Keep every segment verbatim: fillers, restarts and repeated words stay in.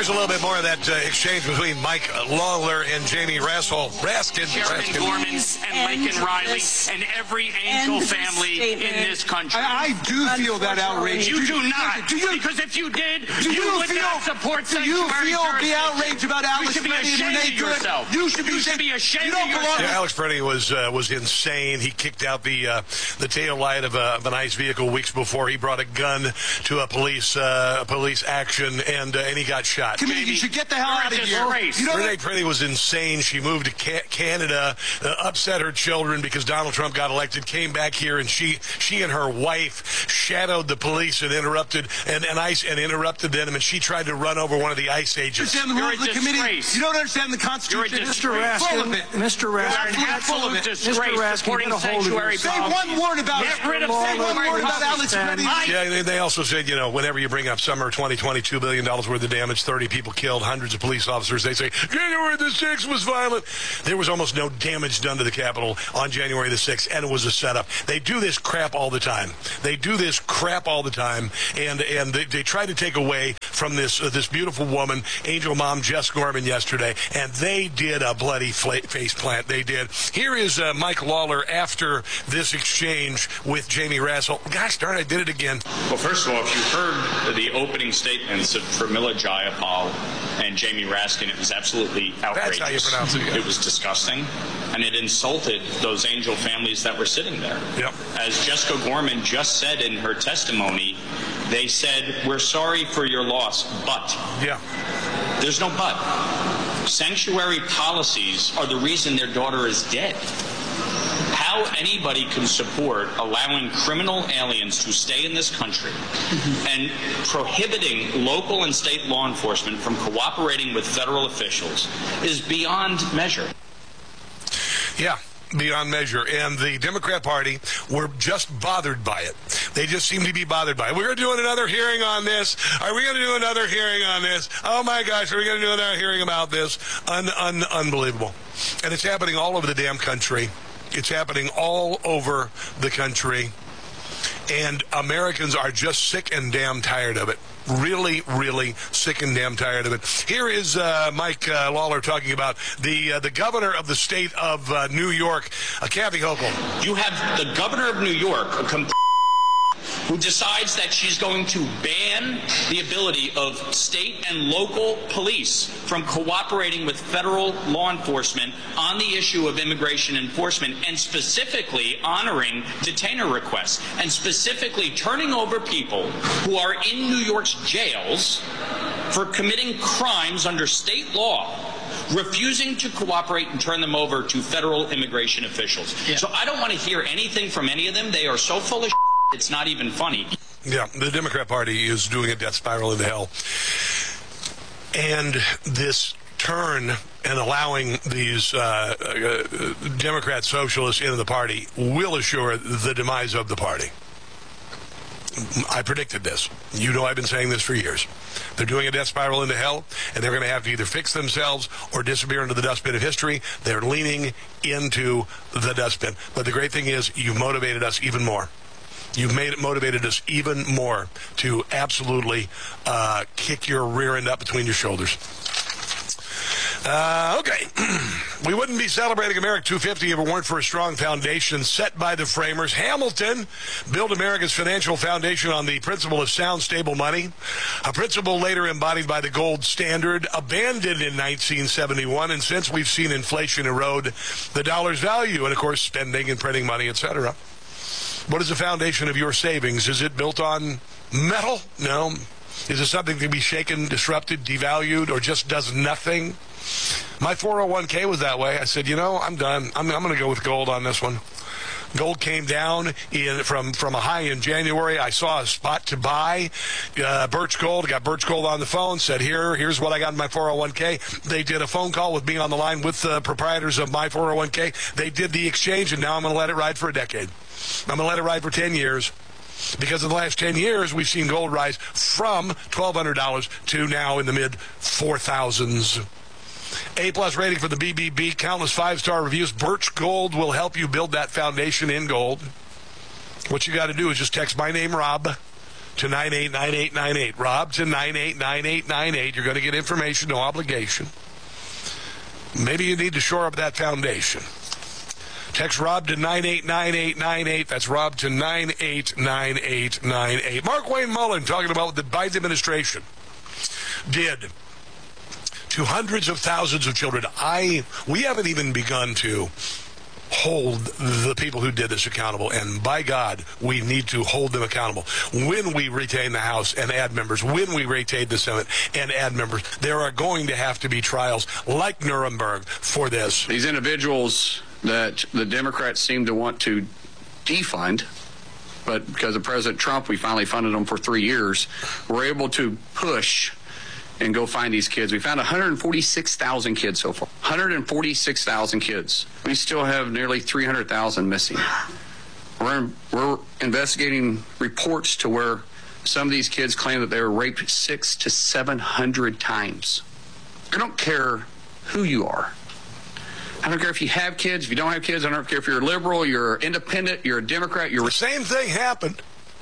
here's a little bit more of that uh, exchange between Mike Lawler and Jamie Raskin. Raskin. Chairman Raskin. Gorman and Lincoln Riley and every Angel family in this country. I, I do feel that outrage. You do not. Do you, because if you did, do you, you would feel, not support Do you feel the outrage about Alex You should be Prenny and ashamed Renee of Good? yourself. You should be, you should be ashamed you don't of yourself. belong. Yeah, Alex Prenny was uh, was insane. He kicked out the uh, the tail light of, a, of an ICE vehicle weeks before. He brought a gun to a police uh, a police action, and uh, and he got shot. Committee, you should get the hell out of here. You know, Renee Prenny was insane. She moved to ca- Canada, uh, upset her children because Donald Trump got elected, came back here, and she she and her wife shadowed the police and interrupted and, and ICE and interrupted them, and she tried to run over one of the ICE agents. You don't understand the rules of the committee. You don't understand the Constitution. Mister Raskin, Mister Raskin, full of it. Mister Raskin, supporting sanctuary Say one word about Get rid of Say one word about Alex Prenny. Yeah, they, they also said, you know, whenever you bring up summer twenty twenty, two billion dollars worth of damage, thirty people killed, hundreds of police officers, they say January the sixth was violent. There was almost no damage done to the Capitol on January the sixth, and it was a setup. They do this crap all the time. They do this crap all the time, and and they, they try to take away from this uh, this beautiful woman, Angel Mom Jess Gorman, yesterday, and they did a bloody fla- face plant. They did. Here is uh, Mike Lawler after this exchange with Jamie Raskin. Gosh darn, I did it again. Well, first of all, if you heard the opening statements of Pramila Jayapal and Jamie Raskin, it was absolutely outrageous. That's how you pronounce it. Yeah. It was disgusting, and it insulted those Angel families that were sitting there. Yep. As Jessica Gorman just said in her testimony, they said, "We're sorry for your loss, but." Yeah. There's no but. Sanctuary policies are the reason their daughter is dead. How anybody can support allowing criminal aliens to stay in this country and prohibiting local and state law enforcement from cooperating with federal officials is beyond measure. Yeah. Beyond measure. And the Democrat Party were just bothered by it. They just seem to be bothered by it. We're doing another hearing on this. Are we going to do another hearing on this? Oh, my gosh, are we going to do another hearing about this? Un- un- unbelievable. And it's happening all over the damn country. It's happening all over the country. And Americans are just sick and damn tired of it. Really, really sick and damn tired of it. Here is uh, Mike uh, Lawler talking about the uh, the governor of the state of uh, New York, uh, Kathy Hochul. You have the governor of New York, a comp- who decides that she's going to ban the ability of state and local police from cooperating with federal law enforcement on the issue of immigration enforcement, and specifically honoring detainer requests, and specifically turning over people who are in New York's jails for committing crimes under state law, refusing to cooperate and turn them over to federal immigration officials. Yeah. So I don't want to hear anything from any of them. They are so full of shit. It's not even funny. Yeah, the Democrat Party is doing a death spiral into hell. And this turn and allowing these uh, uh, Democrat socialists into the party will assure the demise of the party. I predicted this. You know I've been saying this for years. They're doing a death spiral into hell, and they're going to have to either fix themselves or disappear into the dustbin of history. They're leaning into the dustbin. But the great thing is you've motivated us even more. You've made it motivated us even more to absolutely uh, kick your rear end up between your shoulders. Uh, okay. We wouldn't be celebrating America two fifty if it weren't for a strong foundation set by the framers. Hamilton built America's financial foundation on the principle of sound, stable money, a principle later embodied by the gold standard, abandoned in nineteen seventy-one, and since we've seen inflation erode the dollar's value and, of course, spending and printing money, et cetera. What is the foundation of your savings? Is it built on metal? No. Is it something that can be shaken, disrupted, devalued, or just does nothing? My four oh one k was that way. I said, you know, I'm done. I'm, I'm going to go with gold on this one. Gold came down in from, from a high in January. I saw a spot to buy uh, Birch Gold. Got Birch Gold on the phone, said, here, here's what I got in my four oh one k. They did a phone call with me on the line with the proprietors of my four oh one k. They did the exchange, and now I'm going to let it ride for a decade. I'm going to let it ride for ten years. Because in the last ten years, we've seen gold rise from twelve hundred dollars to now in the mid four thousands. A-plus rating for the B B B, countless five-star reviews. Birch Gold will help you build that foundation in gold. What you got to do is just text my name, Rob, to nine eight nine eight nine eight. Rob to nine eight nine eight nine eight. You're going to get information, no obligation. Maybe you need to shore up that foundation. Text Rob to nine eight nine eight nine eight. That's Rob to nine eight nine eight nine eight. Mark Wayne Mullen talking about what the Biden administration did to hundreds of thousands of children. I we haven't even begun to hold the people who did this accountable, and by God, we need to hold them accountable. When we retain the House and add members, when we retain the Senate and add members, there are going to have to be trials like Nuremberg for this. These individuals that the Democrats seem to want to defund, but because of President Trump, we finally funded them for three years, we're able to push and go find these kids. We found one hundred forty-six thousand kids so far. one hundred forty-six thousand kids. We still have nearly three hundred thousand missing. We're, we're investigating reports to where some of these kids claim that they were raped six to seven hundred times. I don't care who you are. I don't care if you have kids, if you don't have kids. I don't care if you're a liberal, you're independent, you're a Democrat. You're the same thing happened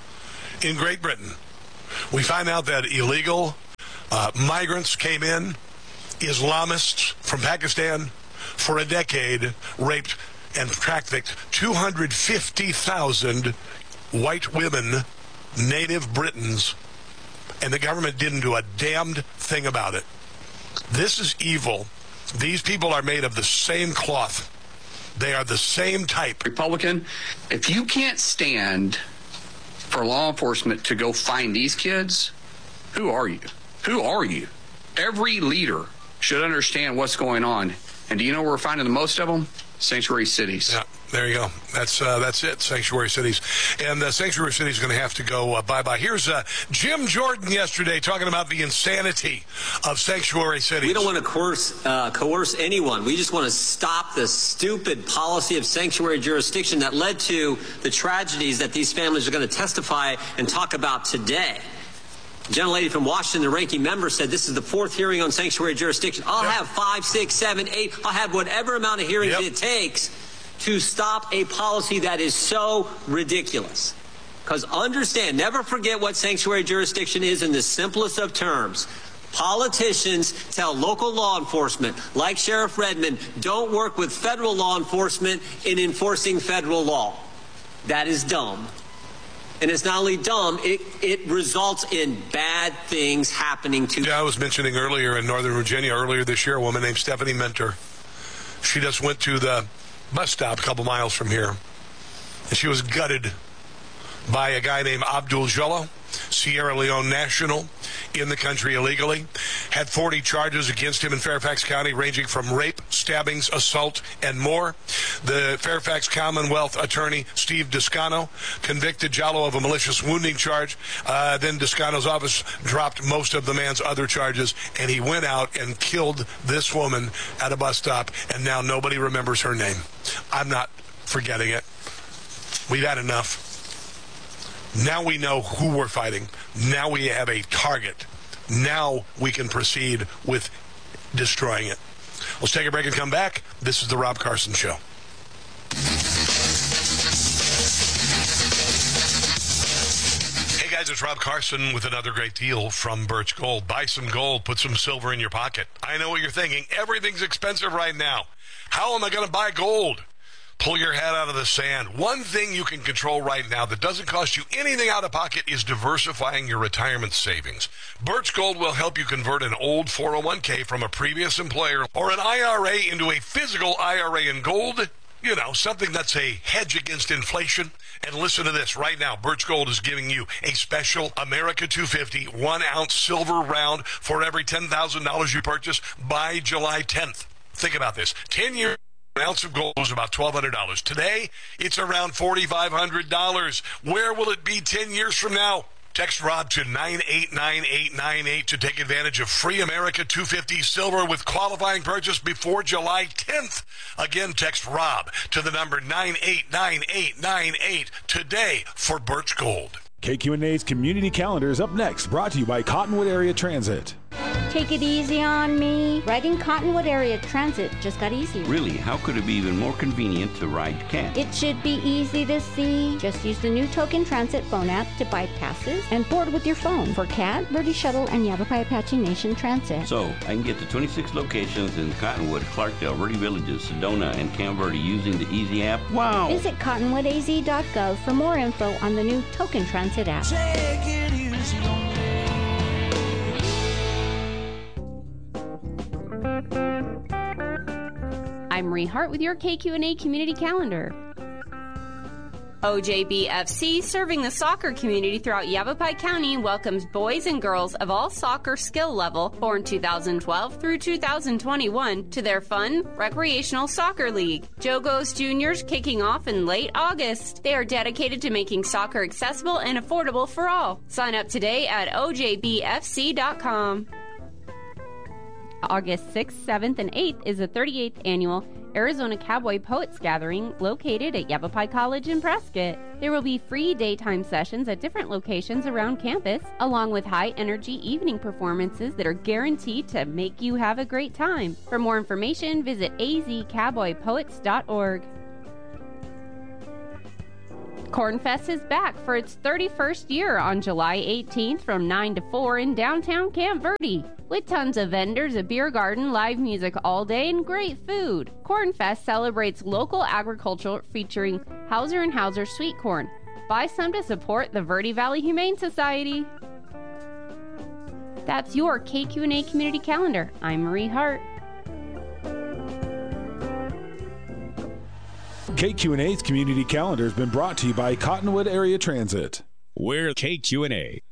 in Great Britain. We find out that illegal Uh, migrants came in, Islamists from Pakistan, for a decade, raped and trafficked two hundred fifty thousand white women, native Britons, and the government didn't do a damned thing about it. This is evil. These people are made of the same cloth. They are the same type. Republican, if you can't stand for law enforcement to go find these kids, who are you? Who are you? Every leader should understand what's going on. And do you know where we're finding the most of them? Sanctuary cities. Yeah, there you go. That's uh, that's it, sanctuary cities. And uh, sanctuary cities are going to have to go uh, bye-bye. Here's uh, Jim Jordan yesterday talking about the insanity of sanctuary cities. We don't want to coerce, uh, coerce anyone. We just want to stop the stupid policy of sanctuary jurisdiction that led to the tragedies that these families are going to testify and talk about today. The gentlelady from Washington, the ranking member, said this is the fourth hearing on sanctuary jurisdiction. I'll yep. have five, six, seven, eight. I'll have whatever amount of hearings yep. it takes to stop a policy that is so ridiculous. Because understand, never forget what sanctuary jurisdiction is in the simplest of terms. Politicians tell local law enforcement, like Sheriff Redmond, don't work with federal law enforcement in enforcing federal law. That is dumb. And it's not only dumb, it, it results in bad things happening to... Yeah, I was mentioning earlier in Northern Virginia, earlier this year, a woman named Stephanie Mentor. She just went to the bus stop a couple miles from here, and she was gutted by a guy named Abdul Jallo, Sierra Leone national, in the country illegally. Had forty charges against him in Fairfax County, ranging from rape, stabbings, assault, and more. The Fairfax Commonwealth attorney, Steve Descano, convicted Jallo of a malicious wounding charge. Uh, then Descano's office dropped most of the man's other charges, and he went out and killed this woman at a bus stop, and now nobody remembers her name. I'm not forgetting it. We've had enough. Now we know who we're fighting. Now we have a target. Now we can proceed with destroying it. Let's take a break and come back. This is the Rob Carson Show. Hey guys, it's Rob Carson with another great deal from Birch Gold. Buy some gold, put some silver in your pocket. I know what you're thinking. Everything's expensive right now. How am I going to buy gold? Pull your head out of the sand. One thing you can control right now that doesn't cost you anything out of pocket is diversifying your retirement savings. Birch Gold will help you convert an old four oh one k from a previous employer or an I R A into a physical I R A in gold. You know, something that's a hedge against inflation. And listen to this. Right now, Birch Gold is giving you a special America two fifty one-ounce silver round for every ten thousand dollars you purchase by July tenth. Think about this. ten years. An ounce of gold was about twelve hundred dollars. Today, it's around four thousand five hundred dollars. Where will it be ten years from now? Text Rob to nine eight nine eight nine eight to take advantage of free America two fifty silver with qualifying purchase before July tenth. Again, text Rob to the number nine eight nine eight nine eight today for Birch Gold. K Q N A's Community Calendar is up next, brought to you by Cottonwood Area Transit. Take it easy on me. Riding Cottonwood Area Transit just got easier. Really? How could it be even more convenient to ride CAT? It should be easy to see. Just use the new Token Transit phone app to buy passes and board with your phone for CAT, Verde Shuttle, and Yavapai Apache Nation Transit. So, I can get to twenty-six locations in Cottonwood, Clarkdale, Verde Villages, Sedona, and Camp Verde using the Easy app? Wow! Visit cottonwood a z dot gov for more info on the new Token Transit app. Take it easy on me. I'm Marie Hart with your K Q and A Community Calendar. O J B F C, serving the soccer community throughout Yavapai County, welcomes boys and girls of all soccer skill level, born two thousand twelve through two thousand twenty-one, to their fun, recreational soccer league. Jogos Juniors kicking off in late August. They are dedicated to making soccer accessible and affordable for all. Sign up today at O J B F C dot com. August sixth, seventh, and eighth is the thirty-eighth Annual Arizona Cowboy Poets Gathering located at Yavapai College in Prescott. There will be free daytime sessions at different locations around campus, along with high-energy evening performances that are guaranteed to make you have a great time. For more information, visit a z cowboy poets dot org. Cornfest is back for its thirty-first year on July eighteenth from nine to four in downtown Camp Verde. With tons of vendors, a beer garden, live music all day, and great food. Cornfest celebrates local agriculture featuring Hauser and Hauser sweet corn. Buy some to support the Verde Valley Humane Society. That's your K Q and A Community Calendar. I'm Marie Hart. K Q and A's Community Calendar has been brought to you by Cottonwood Area Transit. We're K Q and A.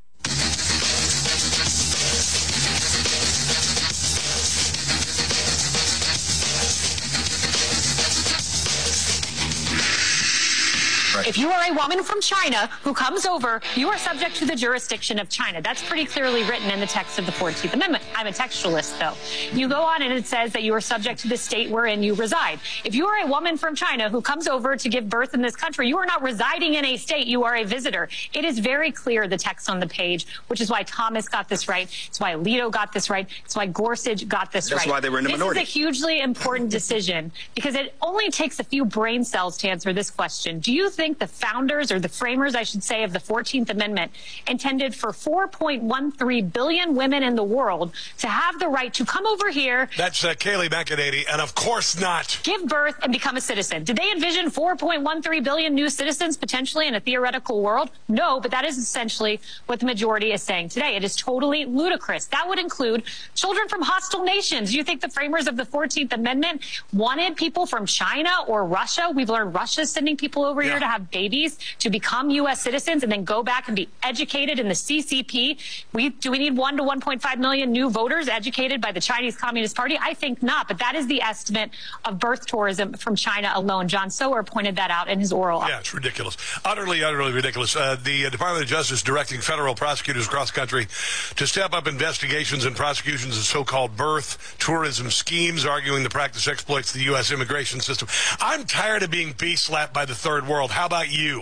If you are a woman from China who comes over, you are subject to the jurisdiction of China. That's pretty clearly written in the text of the fourteenth Amendment. I'm a textualist, though. You go on and it says that you are subject to the state wherein you reside. If you are a woman from China who comes over to give birth in this country, you are not residing in a state. You are a visitor. It is very clear, the text on the page, which is why Thomas got this right. It's why Alito got this right. It's why Gorsuch got this That's right. That's why they were in the this minority. This is a hugely important decision because it only takes a few brain cells to answer this question. Do you think the founders, or the framers, I should say, of the fourteenth Amendment intended for four point one three billion women in the world to have the right to come over here? That's uh, Kayleigh McEnany, and of course not. Give birth and become a citizen. Did they envision four point one three billion new citizens potentially in a theoretical world? No, but that is essentially what the majority is saying today. It is totally ludicrous. That would include children from hostile nations. You think the framers of the fourteenth Amendment wanted people from China or Russia? We've learned Russia's sending people over yeah. here to have babies, to become U S citizens and then go back and be educated in the C C P. We, do we need one to one point five million new voters educated by the Chinese Communist Party? I think not, but that is the estimate of birth tourism from China alone. John Sower pointed that out in his oral. Yeah, it's ridiculous. Utterly, utterly ridiculous. Uh, the uh, Department of Justice directing federal prosecutors across the country to step up investigations and prosecutions of so-called birth tourism schemes, arguing the practice exploits the U S immigration system. I'm tired of being bee-slapped by the third world. How about you?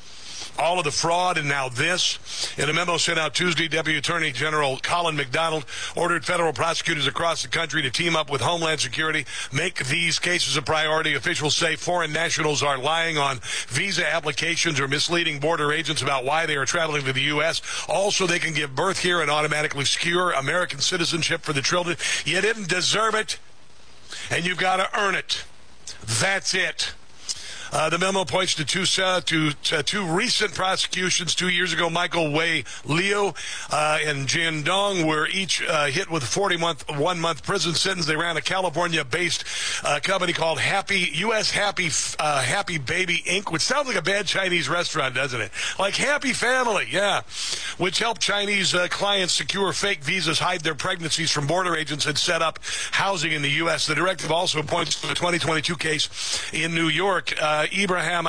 All of the fraud and now this. In a memo sent out Tuesday, Deputy Attorney General Colin McDonald ordered federal prosecutors across the country to team up with Homeland Security, make these cases a priority. Officials say foreign nationals are lying on visa applications or misleading border agents about why they are traveling to the U S. Also, they can give birth here and automatically secure American citizenship for the children. You didn't deserve it, and you've got to earn it. That's it. Uh, the memo points to two uh, to, to two recent prosecutions. Two years ago, Michael Wei Liu uh, and Jian Dong were each uh, hit with a forty-month, one-month prison sentence. They ran a California-based uh, company called Happy U S Happy uh, Happy Baby Incorporated, which sounds like a bad Chinese restaurant, doesn't it? Like Happy Family, yeah, which helped Chinese uh, clients secure fake visas, hide their pregnancies from border agents, and set up housing in the U S. The directive also points to the twenty twenty-two case in New York. Uh, Uh, Ibrahim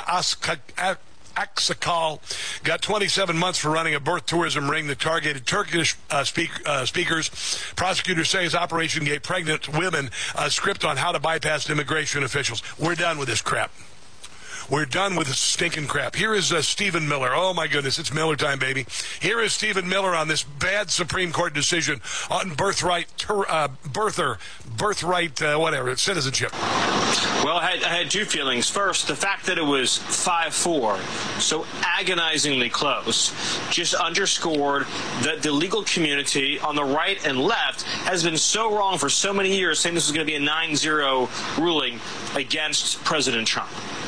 Aksakal got twenty-seven months for running a birth tourism ring that targeted Turkish uh, speak, uh, speakers. Prosecutors say his operation gave pregnant women a script on how to bypass immigration officials. We're done with this crap. We're done with this stinking crap. Here is uh, Stephen Miller. Oh, my goodness. It's Miller time, baby. Here is Stephen Miller on this bad Supreme Court decision on birthright, ter- uh, birther, birthright, uh, whatever, citizenship. Well, I had, I had two feelings. First, the fact that it was five four, so agonizingly close, just underscored that the legal community on the right and left has been so wrong for so many years, saying this was going to be a nine zero ruling against President Trump.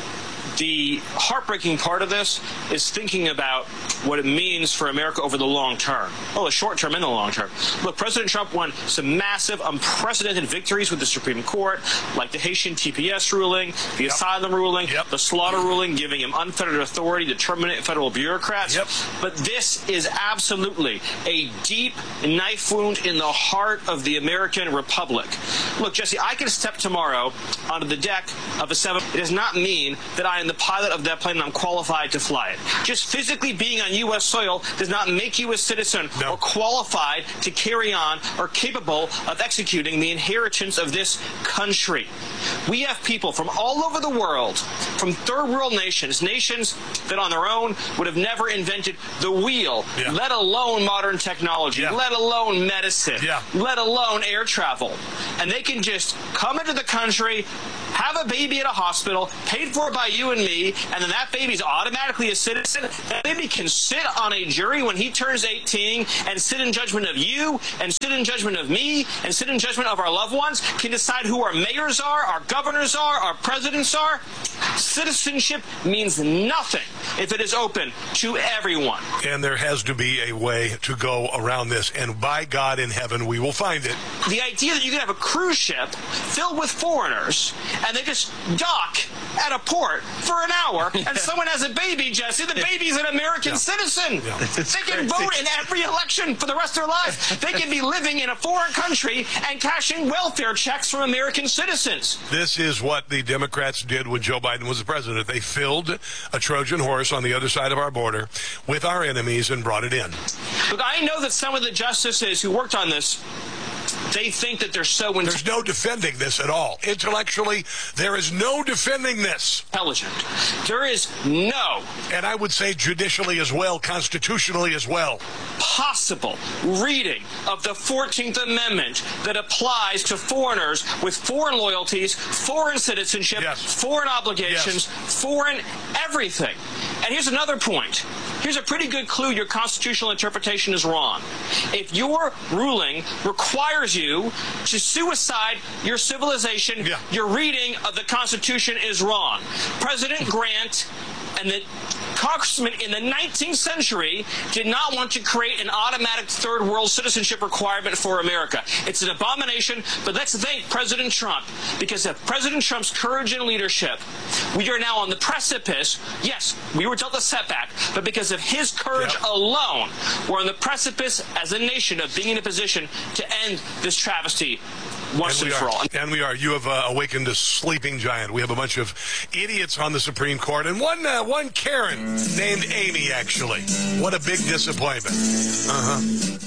The heartbreaking part of this is thinking about what it means for America over the long term. Well, the short term and the long term. Look, President Trump won some massive, unprecedented victories with the Supreme Court, like the Haitian T P S ruling, the yep. asylum ruling, yep. the slaughter ruling, giving him unfettered authority to terminate federal bureaucrats. Yep. But this is absolutely a deep knife wound in the heart of the American Republic. Look, Jesse, I can step tomorrow onto the deck of a seven. It does not mean that I am the pilot of that plane and I'm qualified to fly it. Just physically being on U S soil does not make you a citizen no. or qualified to carry on or capable of executing the inheritance of this country. We have people from all over the world, from third world nations, nations that on their own would have never invented the wheel, yeah. let alone modern technology, yeah. let alone medicine, yeah. let alone air travel. And they can just come into the country, have a baby at a hospital, paid for by you and me, and then that baby's automatically a citizen. That baby can sit on a jury when he turns eighteen and sit in judgment of you, and sit in judgment of me, and sit in judgment of our loved ones, can decide who our mayors are, our governors are, our presidents are. Citizenship means nothing if it is open to everyone. And there has to be a way to go around this, and by God in heaven, we will find it. The idea that you can have a cruise ship filled with foreigners, and they just dock at a port for an hour, and someone has a baby, Jesse, the baby's an American yeah. citizen. Yeah. They can vote in every election for the rest of their lives. They can be living in a foreign country and cashing welfare checks from American citizens. This is what the Democrats did when Joe Biden was the president. They filled a Trojan horse on the other side of our border with our enemies and brought it in. Look, I know that some of the justices who worked on this, they think that they're so intelligent. There's no defending this at all. Intellectually, there is no defending this. Intelligent. There is no. And I would say judicially as well, constitutionally as well. Possible reading of the fourteenth Amendment that applies to foreigners with foreign loyalties, foreign citizenship, yes. foreign obligations, yes. foreign everything. And here's another point. Here's a pretty good clue your constitutional interpretation is wrong. If your ruling requires you to suicide your civilization, yeah. your reading of the Constitution is wrong. President Grant and the congressmen in the nineteenth century did not want to create an automatic third world citizenship requirement for America. It's an abomination, but let's thank President Trump, because of President Trump's courage and leadership, we are now on the precipice. Yes, we were dealt a setback, but because of his courage yep. alone, we're on the precipice as a nation of being in a position to end this travesty once and, and for all. And we are. You have uh, awakened a sleeping giant. We have a bunch of idiots on the Supreme Court, and one uh, one Karen named Amy, actually. What a big disappointment. Uh-huh.